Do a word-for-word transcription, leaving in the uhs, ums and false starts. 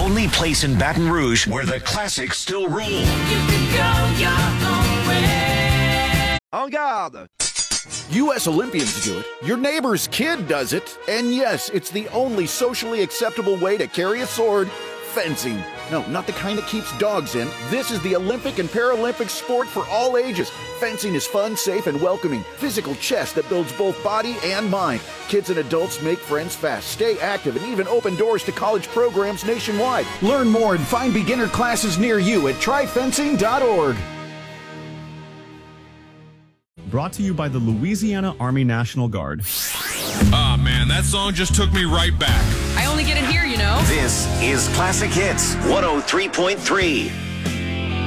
only place in Baton Rouge where the classics still rule. You can go your own way. En garde! U S Olympians do it, your neighbor's kid does it, and yes, it's the only socially acceptable way to carry a sword, fencing. No, not the kind that keeps dogs in. This is the Olympic and Paralympic sport for all ages. Fencing is fun, safe, and welcoming. Physical chess that builds both body and mind. Kids and adults make friends fast, stay active, and even open doors to college programs nationwide. Learn more and find beginner classes near you at try fencing dot org. Brought to you by the Louisiana Army National Guard. Ah, oh, man, that song just took me right back. I only get it here, you know. This is Classic Hits one oh three point three.